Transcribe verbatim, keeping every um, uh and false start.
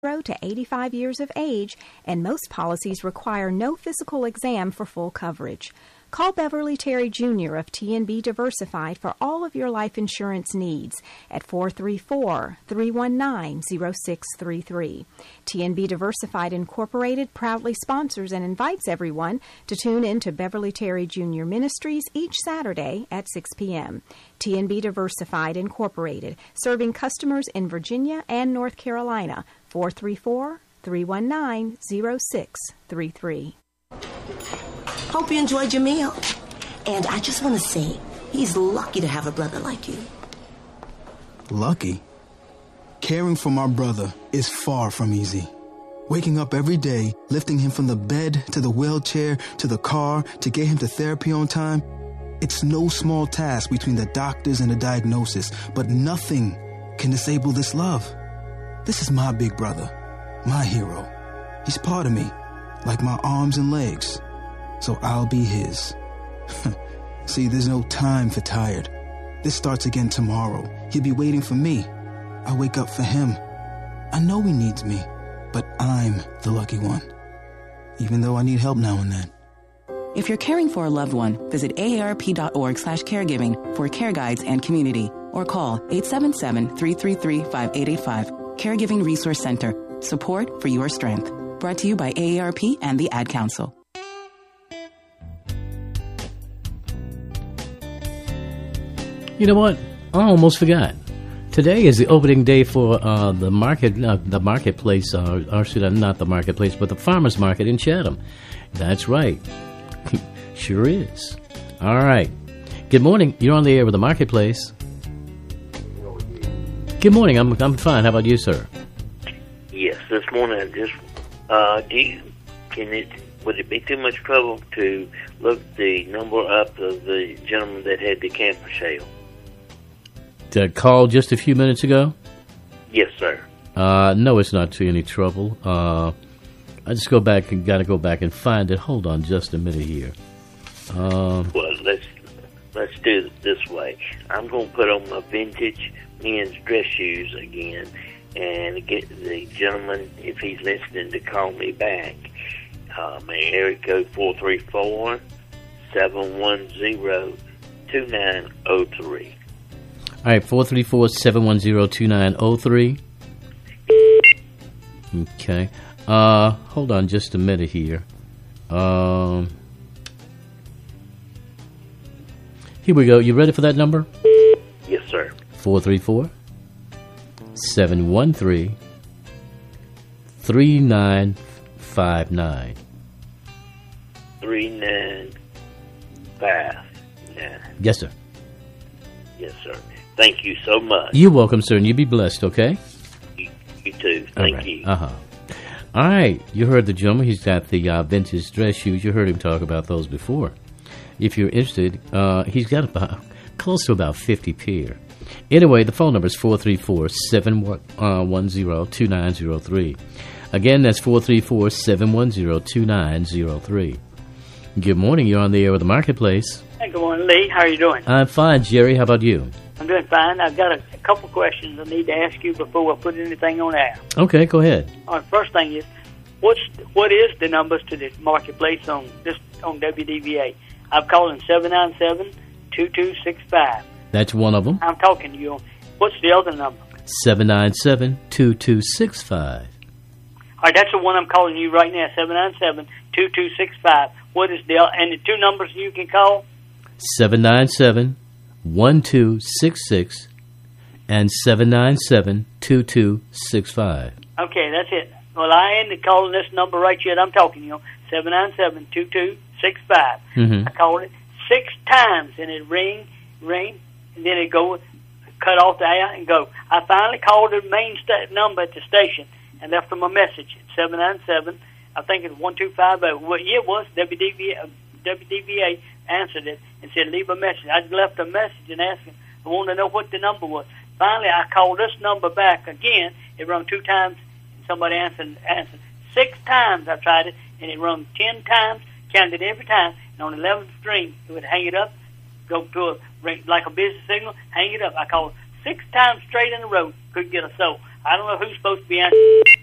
to eighty-five years of age, and most policies require no physical exam for full coverage. Call Beverly Terry Junior of T and B Diversified for all of your life insurance needs at four three four, three one nine, zero six three three. T and B Diversified Incorporated proudly sponsors and invites everyone to tune in to Beverly Terry Junior Ministries each Saturday at six p.m. T and B Diversified Incorporated, serving customers in Virginia and North Carolina. four three four, three one nine, zero six three three. Hope you enjoyed your meal. And I just want to say, he's lucky to have a brother like you. Lucky? Caring for my brother is far from easy. Waking up every day, lifting him from the bed to the wheelchair to the car to get him to therapy on time, it's no small task between the doctors and the diagnosis, but nothing can disable this love. This is my big brother, my hero. He's part of me, like my arms and legs. So I'll be his. See, there's no time for tired. This starts again tomorrow. He'll be waiting for me. I wake up for him. I know he needs me, but I'm the lucky one. Even though I need help now and then. If you're caring for a loved one, visit A A R P dot org slash caregiving for care guides and community, or call eight seven seven, three three three, five eight eight five. Caregiving Resource Center. Support for your strength. Brought to you by A A R P and the Ad Council. You know what? I almost forgot. Today is the opening day for uh, the market, uh, the marketplace, uh, or should I, not the marketplace, but the farmers market in Chatham. That's right. Sure is. All right. Good morning. You're on the air with the marketplace. Good morning. I'm I'm fine. How about you, sir? Yes. This morning, I just uh, do you, can it would it be too much trouble to look the number up of the gentleman that had the camper sale? Did I call just a few minutes ago? Yes, sir. Uh, no, it's not too any trouble. Uh, I just go back and got to go back and find it. Hold on just a minute here. Um, well, let's let's do it this way. I'm going to put on my vintage men's dress shoes again and get the gentleman, if he's listening, to call me back. Uh, my area code four three four, seven one zero, two nine zero three. All right, four three four, seven one zero, two nine zero three. Okay. Uh, hold on just a minute here. Um, here we go. You ready for that number? Yes, sir. four three four, seven one three, three nine five nine. three nine five nine. Yes, sir. Yes, sir. Thank you so much. You're welcome, sir, and you be blessed, okay? You, you too. Thank right. you. Uh-huh. All right. You heard the gentleman. He's got the uh, vintage dress shoes. You heard him talk about those before. If you're interested, uh, he's got about close to about fifty pair. Anyway, the phone number is four three four, seven one zero, two nine zero three. Again, that's four three four, seven one zero, two nine zero three. Good morning. You're on the air with the marketplace. Hey, good morning, Lee. How are you doing? I'm fine, Jerry. How about you? I'm doing fine. I've got a, a couple questions I need to ask you before I put anything on air. Okay, go ahead. All right, first thing is, what's what is the numbers to the marketplace on this on W D V A? I'm calling seven nine seven, two two six five. That's one of them. I'm talking to you. What's the other number? seven nine seven, two two six five. All right, that's the one I'm calling you right now, seven nine seven, two two six five. What is the and the two numbers you can call? seven nine seven, one two six six and seven nine seven, two two six five. Okay, that's it. Well, I ain't calling this number right yet. I'm talking to you. seven nine seven, two two six five. Mm-hmm. I called it six times, and it ring, ring, and then it go, cut off the air and go. I finally called the main sta- number at the station and left them a message at seven nine seven. I think it's one two five zero. Well, yeah, it was. W D V A, W D V A answered it and said, leave a message. I left a message and asked him, I wanted to know what the number was. Finally, I called this number back again. It rung two times, and somebody answered. answered. Six times I tried it, and it rung ten times, counted every time, and on the eleventh string, it would hang it up, go to a, like a busy signal, hang it up. I called six times straight in a row, couldn't get a soul. I don't know who's supposed to be answering.